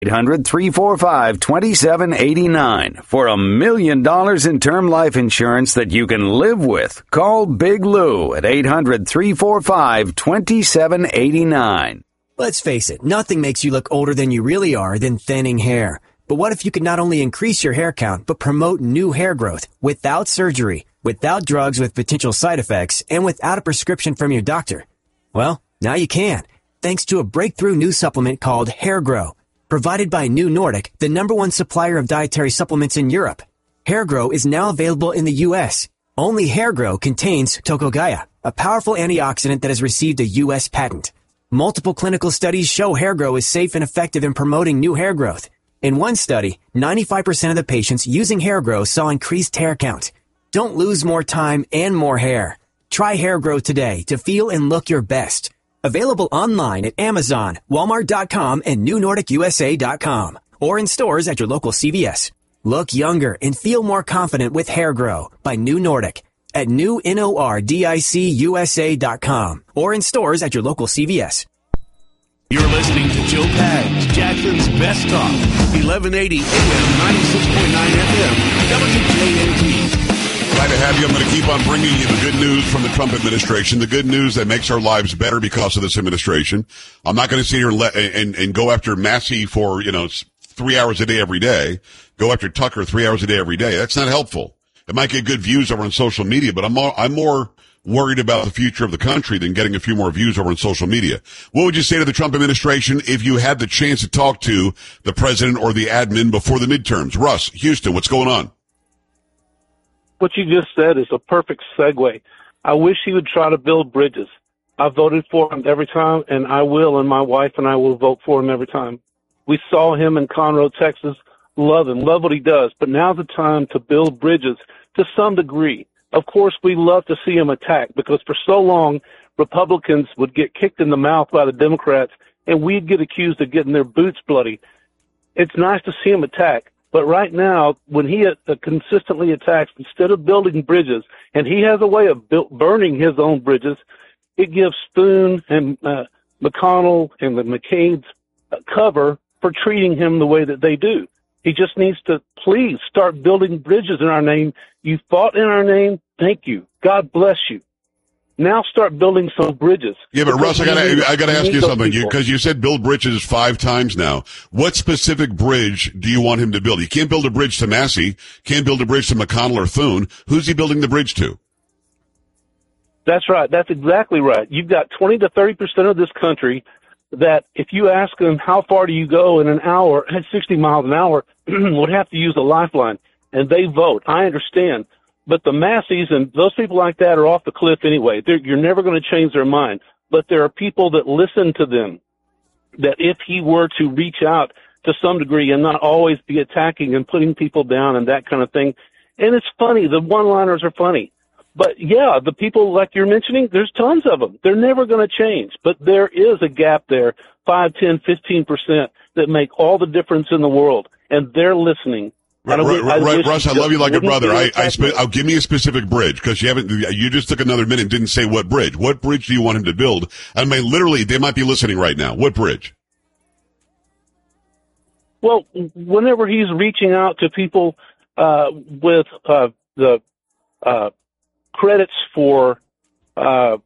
800-345-2789 for $1 million in term life insurance that you can live with. Call Big Lou at 800-345-2789. Let's face it, nothing makes you look older than you really are than thinning hair. But what if you could not only increase your hair count, but promote new hair growth without surgery, without drugs with potential side effects, and without a prescription from your doctor? Well, now you can, thanks to a breakthrough new supplement called Hair Grow, provided by New Nordic, the #1 supplier of dietary supplements in Europe. Hair Grow is now available in the U.S. Only Hair Grow contains Tocogaya, a powerful antioxidant that has received a U.S. patent. Multiple clinical studies show Hair Grow is safe and effective in promoting new hair growth. In one study, 95% of the patients using Hair Grow saw increased hair count. Don't lose more time and more hair. Try Hair Grow today to feel and look your best. Available online at Amazon, Walmart.com, and NewNordicUSA.com, or in stores at your local CVS. Look younger and feel more confident with Hair Grow by New Nordic at NewNordicUSA.com, or in stores at your local CVS. You're listening to Joe Pags, Jackson's Best Talk, 1180 AM, 96.9 FM, WJNT. Glad to have you. I'm going to keep on bringing you the good news from the Trump administration, the good news that makes our lives better because of this administration. I'm not going to sit here and go after Massey for, 3 hours a day every day, go after Tucker 3 hours a day every day. That's not helpful. It might get good views over on social media, but I'm more worried about the future of the country than getting a few more views over on social media. What would you say to the Trump administration if you had the chance to talk to the president or the admin before the midterms? Russ, Houston, what's going on? What you just said is a perfect segue. I wish he would try to build bridges. I voted for him every time, and I will, and my wife and I will vote for him every time. We saw him in Conroe, Texas. Love him, love what he does, but now's the time to build bridges to some degree. Of course, we love to see him attacked because for so long, Republicans would get kicked in the mouth by the Democrats, and we'd get accused of getting their boots bloody. It's nice to see him attack, but right now, when he consistently attacks, instead of building bridges, and he has a way of burning his own bridges, it gives Spoon and McConnell and the McCain's cover for treating him the way that they do. He just needs to please start building bridges in our name. You fought in our name. Thank you. God bless you. Now start building some bridges. Yeah, but Russ, I gotta ask you something. Because you said build bridges 5 times now. What specific bridge do you want him to build? He can't build a bridge to Massey. Can't build a bridge to McConnell or Thune. Who's he building the bridge to? That's right. That's exactly right. You've got 20 to 30% of this country that if you ask them how far do you go in an hour at 60 miles an hour, would have to use a lifeline, and they vote. I understand. But the Masseys and those people like that are off the cliff anyway. You're never going to change their mind. But there are people that listen to them, that if he were to reach out to some degree and not always be attacking and putting people down and that kind of thing. And it's funny. The one-liners are funny. But, yeah, the people like you're mentioning, there's tons of them. They're never going to change. But there is a gap there, 5, 10, 15%, that make all the difference in the world. And they're listening. Right, Russ, I love you like a brother. I'll give me a specific bridge because you just took another minute and didn't say what bridge. What bridge do you want him to build? I mean, literally, they might be listening right now. What bridge? Well, whenever he's reaching out to people with the credits for the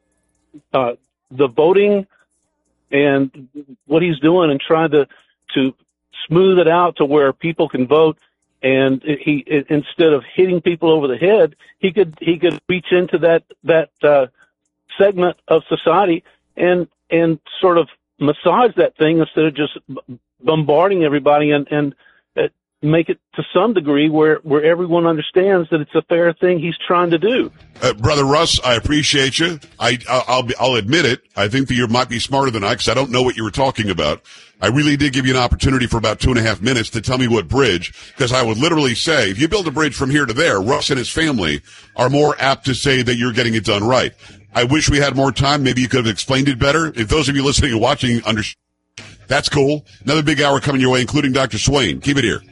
voting and what he's doing and trying to smooth it out to where people can vote, and he instead of hitting people over the head, he could reach into that segment of society and sort of massage that thing instead of just bombarding everybody and make it to some degree where everyone understands that it's a fair thing he's trying to do. Brother Russ, I appreciate you. I'll admit it. I think that you might be smarter than I, because I don't know what you were talking about. I really did give you an opportunity for about 2.5 minutes to tell me what bridge, because I would literally say, if you build a bridge from here to there, Russ and his family are more apt to say that you're getting it done right. I wish we had more time. Maybe you could have explained it better. If those of you listening and watching understand, that's cool. Another big hour coming your way, including Dr. Swain. Keep it here.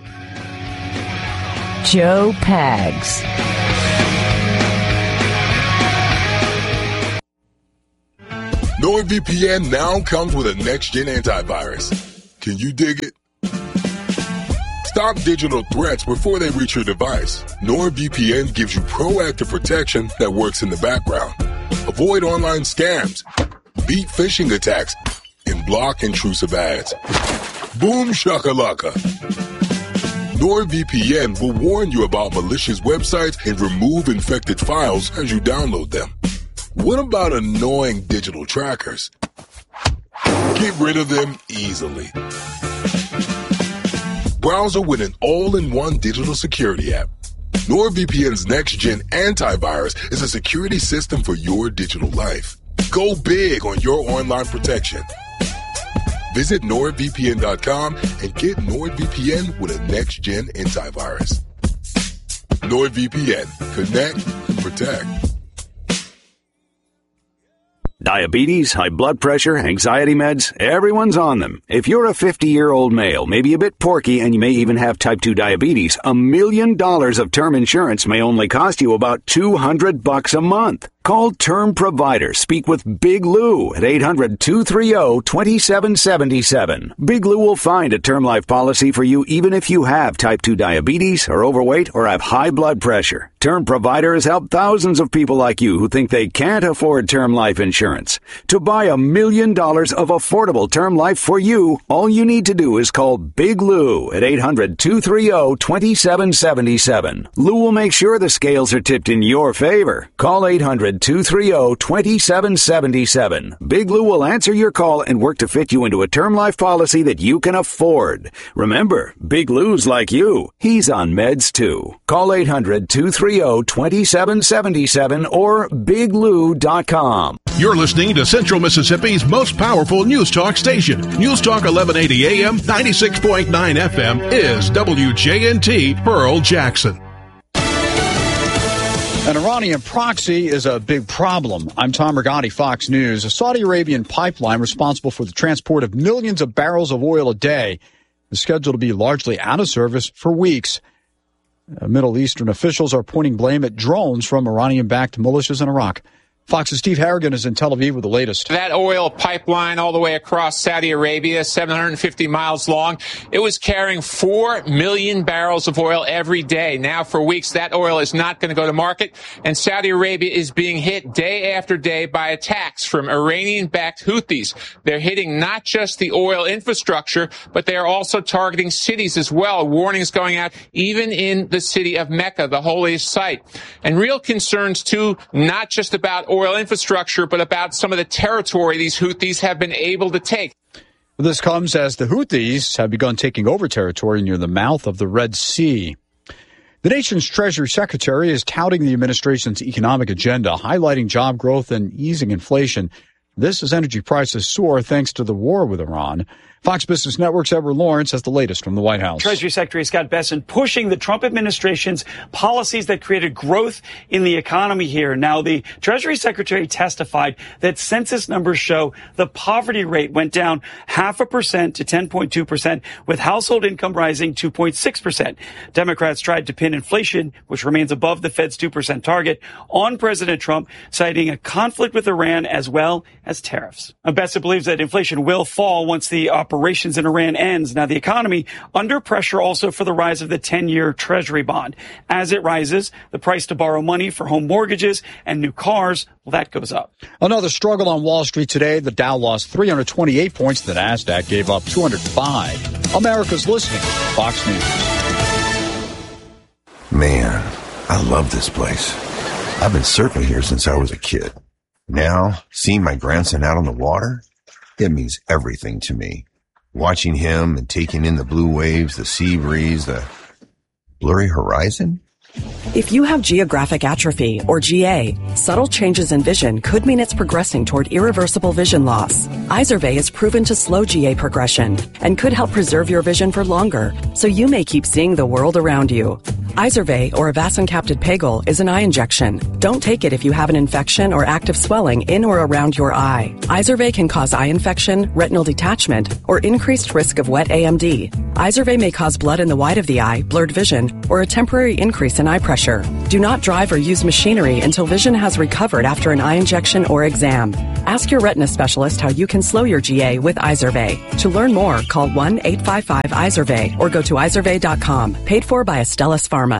Joe Pags. NordVPN now comes with a next-gen antivirus. Can you dig it? Stop digital threats before they reach your device. NordVPN gives you proactive protection that works in the background. Avoid online scams, beat phishing attacks, and block intrusive ads. Boom shakalaka. NordVPN will warn you about malicious websites and remove infected files as you download them. What about annoying digital trackers? Get rid of them easily. Browser with an all-in-one digital security app. NordVPN's next-gen antivirus is a security system for your digital life. Go big on your online protection. Visit NordVPN.com and get NordVPN with a next-gen antivirus. NordVPN. Connect and protect. Diabetes, high blood pressure, anxiety meds, everyone's on them. If you're a 50-year-old male, maybe a bit porky, and you may even have type 2 diabetes, $1 million of term insurance may only cost you about $200 a month. Call Term Provider. Speak with Big Lou at 800-230-2777. Big Lou will find a term life policy for you even if you have type 2 diabetes, are overweight, or have high blood pressure. Term Provider has helped thousands of people like you who think they can't afford term life insurance. To buy $1 million of affordable term life for you, all you need to do is call Big Lou at 800-230-2777. Lou will make sure the scales are tipped in your favor. Call 800-230-2777. Big Lou will answer your call and work to fit you into a term life policy that you can afford. Remember, Big Lou's like you. He's on meds too. Call 800-230-2777 or biglou.com. You're listening to Central Mississippi's most powerful news talk station. News Talk 1180 AM, 96.9 FM is WJNT Pearl Jackson. An Iranian proxy is a big problem. I'm Tom Rigotti, Fox News. A Saudi Arabian pipeline responsible for the transport of millions of barrels of oil a day is scheduled to be largely out of service for weeks. Middle Eastern officials are pointing blame at drones from Iranian-backed militias in Iraq. Fox's Steve Harrigan is in Tel Aviv with the latest. That oil pipeline all the way across Saudi Arabia, 750 miles long, it was carrying 4 million barrels of oil every day. Now, for weeks, that oil is not going to go to market, and Saudi Arabia is being hit day after day by attacks from Iranian-backed Houthis. They're hitting not just the oil infrastructure, but they are also targeting cities as well. Warnings going out even in the city of Mecca, the holiest site. And real concerns, too, not just about oil infrastructure, but about some of the territory these Houthis have been able to take. This comes as the Houthis have begun taking over territory near the mouth of the Red Sea. The nation's Treasury Secretary is touting the administration's economic agenda, highlighting job growth and easing inflation. This as energy prices soar thanks to the war with Iran. Fox Business Network's Edward Lawrence has the latest from the White House. Treasury Secretary Scott Bessent pushing the Trump administration's policies that created growth in the economy here. Now, the Treasury Secretary testified that census numbers show the poverty rate went down 0.5% to 10.2%, with household income rising 2.6%. Democrats tried to pin inflation, which remains above the Fed's 2% target, on President Trump, citing a conflict with Iran as well as tariffs. Bessent believes that inflation will fall once the operations in Iran ends. Now, the economy under pressure also for the rise of the 10-year Treasury bond. As it rises, the price to borrow money for home mortgages and new cars, well, that goes up. Another struggle on Wall Street today. The Dow lost 328 points. The Nasdaq gave up 205. America's listening. Fox News. Man, I love this place. I've been surfing here since I was a kid. Now, seeing my grandson out on the water, it means everything to me. Watching him and taking in the blue waves, the sea breeze, the blurry horizon. If you have geographic atrophy, or GA, subtle changes in vision could mean it's progressing toward irreversible vision loss. Izervay is proven to slow GA progression and could help preserve your vision for longer, so you may keep seeing the world around you. Izervay, or avacincaptad pegol, is an eye injection. Don't take it if you have an infection or active swelling in or around your eye. Izervay can cause eye infection, retinal detachment, or increased risk of wet AMD. Izervay may cause blood in the white of the eye, blurred vision, or a temporary increase in eye pressure. picture. Do not drive or use machinery until vision has recovered after an eye injection or exam. Ask your retina specialist how you can slow your GA with Izervay. To learn more, call 1-855-IZERVAY or go to izervay.com. Paid for by Astellas Pharma.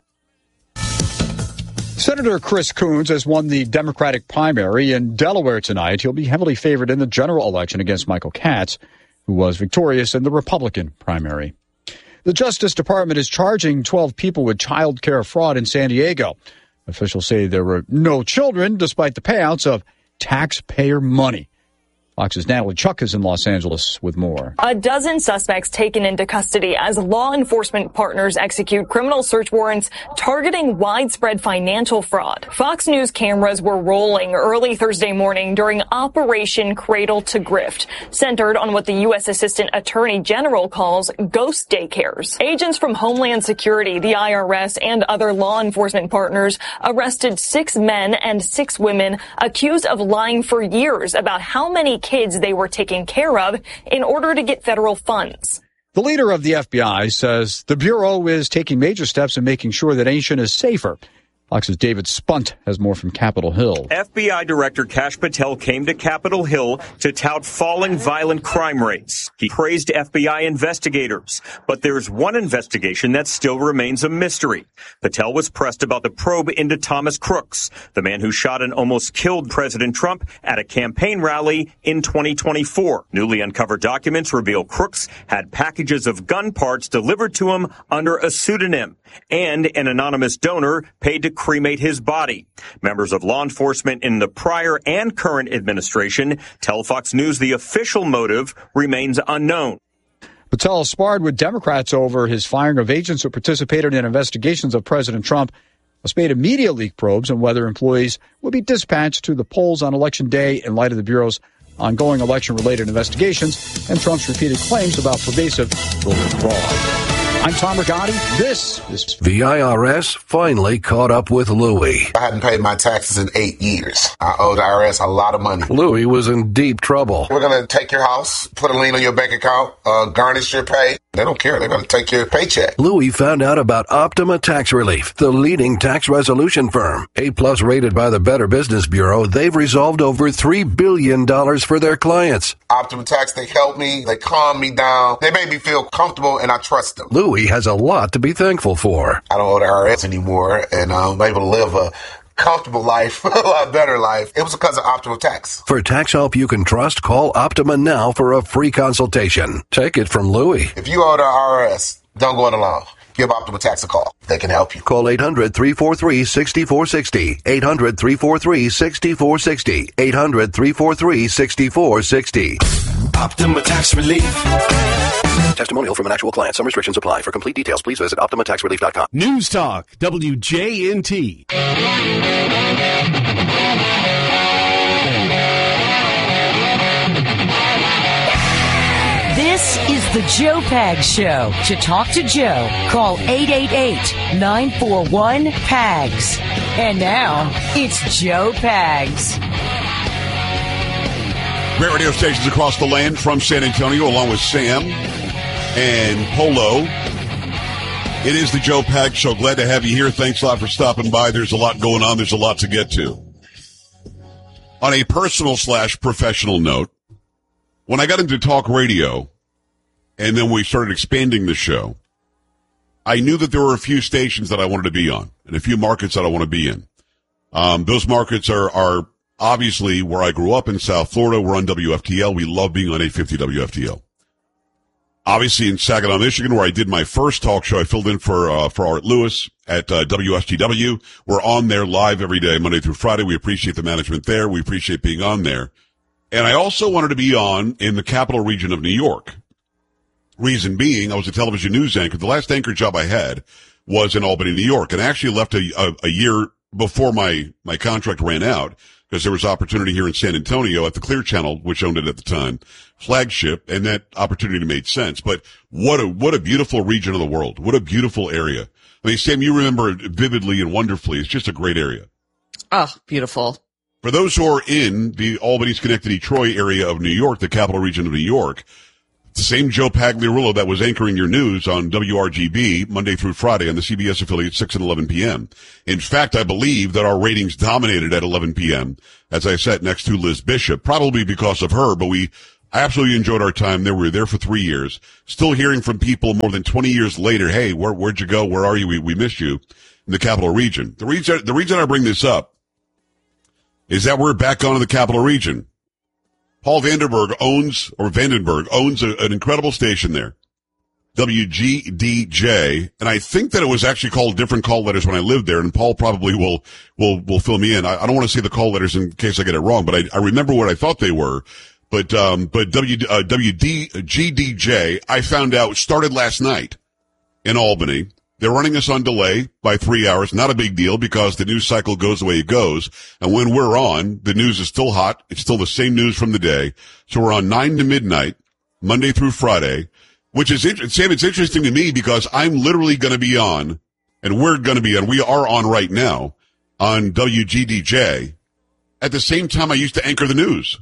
Senator Chris Coons has won the Democratic primary in Delaware tonight. He'll be heavily favored in the general election against Michael Katz, who was victorious in the Republican primary. The Justice Department is charging 12 people with child care fraud in San Diego. Officials say there were no children despite the payouts of taxpayer money. Fox's Natalie Chuck is in Los Angeles with more. A dozen suspects taken into custody as law enforcement partners execute criminal search warrants targeting widespread financial fraud. Fox News cameras were rolling early Thursday morning during Operation Cradle to Grift, centered on what the U.S. Assistant Attorney General calls ghost daycares. Agents from Homeland Security, the IRS, and other law enforcement partners arrested 6 men and 6 women accused of lying for years about how many kids they were taking care of in order to get federal funds. The leader of the FBI says the Bureau is taking major steps in making sure that Nation is safer. Fox's David Spunt has more from Capitol Hill. FBI Director Kash Patel came to Capitol Hill to tout falling violent crime rates. He praised FBI investigators, but there's one investigation that still remains a mystery. Patel was pressed about the probe into Thomas Crooks, the man who shot and almost killed President Trump at a campaign rally in 2024. Newly uncovered documents reveal Crooks had packages of gun parts delivered to him under a pseudonym, and an anonymous donor paid to cremate his body. Members of law enforcement in the prior and current administration tell Fox News the official motive remains unknown. Patel sparred with Democrats over his firing of agents who participated in investigations of President Trump. A spate of media leak probes on whether employees will be dispatched to the polls on Election Day in light of the Bureau's ongoing election-related investigations and Trump's repeated claims about pervasive voter fraud. I'm Tom Rigotti. This is... The IRS finally caught up with Louie. I hadn't paid my taxes in 8 years. I owe the IRS a lot of money. Louie was in deep trouble. We're going to take your house, put a lien on your bank account, garnish your pay. They don't care. They're going to take your paycheck. Louie found out about Optima Tax Relief, the leading tax resolution firm. A-plus rated by the Better Business Bureau, they've resolved over $3 billion for their clients. Optima Tax, they help me. They calm me down. They make me feel comfortable, and I trust them. Louie has a lot to be thankful for. I don't owe the IRS anymore, and I'm able to live a comfortable life, a lot better life. It was because of Optima Tax. For tax help you can trust, call Optima now for a free consultation. Take it from Louie. If you owe the IRS, don't go it alone. Give Optima Tax a call. They can help you. Call 800-343-6460. 800-343-6460. 800-343-6460. Optima Tax Relief. Testimonial from an actual client. Some restrictions apply. For complete details, please visit OptimaTaxRelief.com. News Talk, WJNT. This is the Joe Pags Show. To talk to Joe, call 888-941-PAGS. And now, it's Joe Pags. Great radio stations across the land from San Antonio, along with Sam and Polo. It is the Joe Pags Show. Glad to have you here. Thanks a lot for stopping by. There's a lot going on. There's a lot to get to. On a personal/professional note, when I got into talk radio, and then we started expanding the show, I knew that there were a few stations that I wanted to be on, and a few markets that I want to be in. Those markets are obviously where I grew up in South Florida. We're on WFTL. We love being on 850 WFTL. Obviously in Saginaw, Michigan, where I did my first talk show, I filled in for Art Lewis at WSTW. We're on there live every day, Monday through Friday. We appreciate the management there. We appreciate being on there. And I also wanted to be on in the capital region of New York. Reason being, I was a television news anchor. The last anchor job I had was in Albany, New York, and I actually left a year before my contract ran out, because there was opportunity here in San Antonio at the Clear Channel, which owned it at the time, flagship, and that opportunity made sense. But what a beautiful region of the world. What a beautiful area. I mean, Sam, you remember it vividly and wonderfully. It's just a great area. Oh, beautiful. For those who are in the Albany, Schenectady, Troy area of New York, the capital region of New York, The same Joe Pagliarulo that was anchoring your news on WRGB Monday through Friday on the CBS affiliate 6 and 11 p.m. In fact, I believe that our ratings dominated at 11 p.m. as I sat next to Liz Bishop, probably because of her, but I absolutely enjoyed our time there. We were there for 3 years. Still hearing from people more than 20 years later, hey, where'd you go? Where are you? We missed you in the Capital Region. The reason I bring this up is that we're back on in the Capital Region. Paul Vandenberg owns an incredible station there, WGDJ, and I think that it was actually called different call letters when I lived there, and Paul probably will fill me in. I don't want to say the call letters in case I get it wrong, but I remember what I thought they were. But WGDJ, I found out, started last night in Albany. They're running us on delay by 3 hours. Not a big deal because the news cycle goes the way it goes. And when we're on, the news is still hot. It's still the same news from the day. So we're on 9 to midnight, Monday through Friday, which is, Sam, it's interesting to me because I'm literally going to be on, and we are on right now on WGDJ at the same time I used to anchor the news.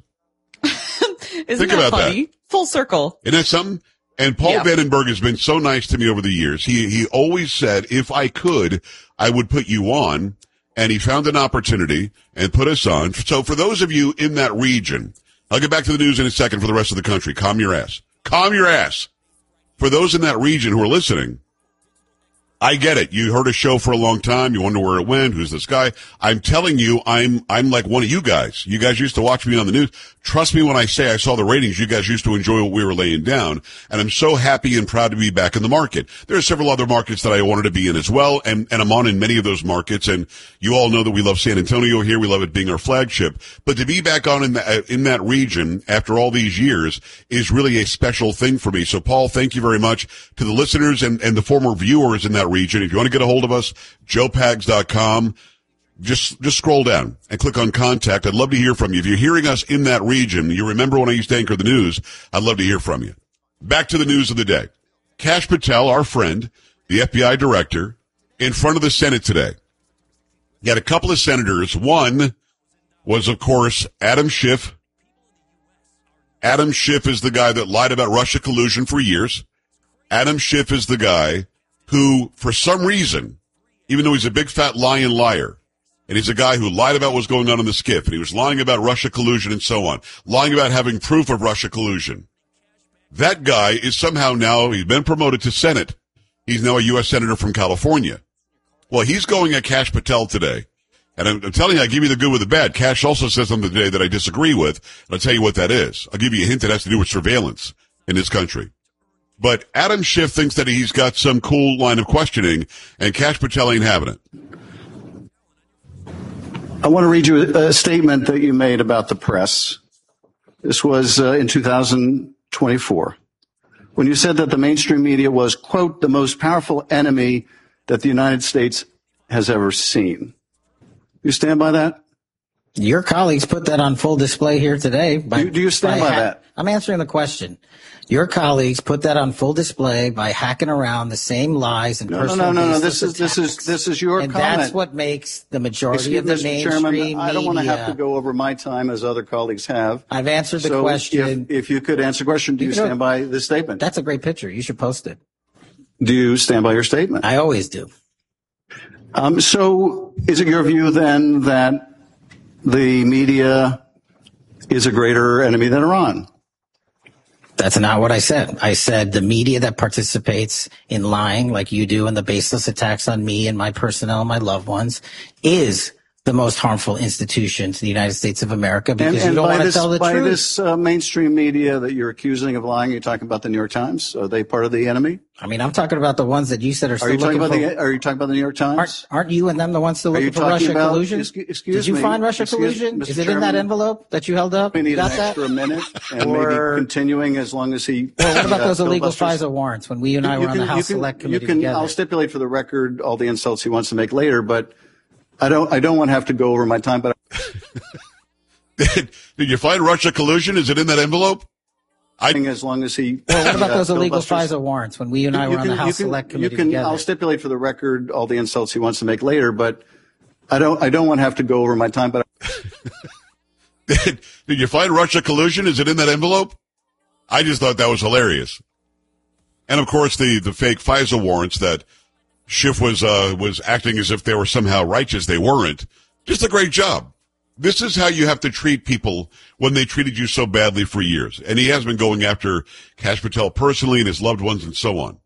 Isn't that funny? That. Full circle. Isn't that something? And Paul Vandenberg has been so nice to me over the years. He always said, if I could, I would put you on. And he found an opportunity and put us on. So for those of you in that region, I'll get back to the news in a second for the rest of the country. Calm your ass. Calm your ass. For those in that region who are listening, I get it. You heard a show for a long time. You wonder where it went. Who's this guy? I'm telling you, I'm like one of you guys. You guys used to watch me on the news. Trust me when I say I saw the ratings. You guys used to enjoy what we were laying down. And I'm so happy and proud to be back in the market. There are several other markets that I wanted to be in as well. And I'm on in many of those markets. And you all know that we love San Antonio here. We love it being our flagship. But to be back on in that region after all these years is really a special thing for me. So Paul, thank you very much to the listeners and the former viewers in that region. If you want to get a hold of us, joepags.com. Just scroll down and click on contact. I'd love to hear from you. If you're hearing us in that region, you remember when I used to anchor the news, I'd love to hear from you. Back to the news of the day. Kash Patel, our friend, the FBI director, in front of the Senate today. You had a couple of senators. One was, of course, Adam Schiff. Adam Schiff is the guy that lied about Russia collusion for years. Adam Schiff is the guy who, for some reason, even though he's a big fat lying liar, and he's a guy who lied about what's going on in the SCIF, and he was lying about Russia collusion and so on, lying about having proof of Russia collusion. That guy is somehow now, he's been promoted to Senate. He's now a U.S. Senator from California. Well, he's going at Kash Patel today. And I'm telling you, I give you the good with the bad. Kash also says something today that I disagree with, and I'll tell you what that is. I'll give you a hint that has to do with surveillance in this country. But Adam Schiff thinks that he's got some cool line of questioning, and Kash Patel ain't having it. I want to read you a statement that you made about the press. This was in 2024, when you said that the mainstream media was, quote, the most powerful enemy that the United States has ever seen. You stand by that? Your colleagues put that on full display here today. Do you stand by that? I'm answering the question. Your colleagues put that on full display by hacking around the same lies and personal. No. This is your and comment. That's what makes the majority of the Mr. mainstream Chairman, I don't want to media. have to go over my time as other colleagues have. I've answered the question. If you could answer the question, do you stand by this statement? That's a great picture. You should post it. Do you stand by your statement? I always do. So is it your view then that the media is a greater enemy than Iran? That's not what I said. I said the media that participates in lying like you do and the baseless attacks on me and my personnel and my loved ones is the most harmful institution to the United States of America because you don't want to tell the truth. By this mainstream media that you're accusing of lying, you're talking about the New York Times? Are they part of the enemy? I mean, I'm talking about the ones that you said are still looking for. Are you talking about the New York Times? Aren't you and them the ones still looking for Russia collusion? Did you find Russia collusion? Is it in that envelope that you held up? We need an extra minute and maybe continuing as long as he... Well, what about those illegal FISA warrants when we and I were on the House Select Committee together? I'll stipulate for the record all the insults he wants to make later, but I don't want to have to go over my time, but... Did you find Russia collusion? Is it in that envelope? As long as he... Well, what about those illegal FISA warrants when we and I were on the House Select Committee together? I'll stipulate for the record all the insults he wants to make later, but I don't want to have to go over my time, but... Did you find Russia collusion? Is it in that envelope? I just thought that was hilarious. And of course, the fake FISA warrants that Schiff was acting as if they were somehow righteous. They weren't. Just a great job. This is how you have to treat people when they treated you so badly for years. And he has been going after Kash Patel personally and his loved ones and so on.